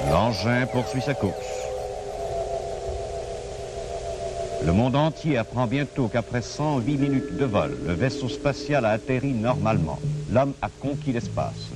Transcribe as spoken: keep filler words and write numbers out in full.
L'engin poursuit sa course. Le monde entier apprend bientôt qu'après cent huit minutes de vol, le vaisseau spatial a atterri normalement. L'homme a conquis l'espace.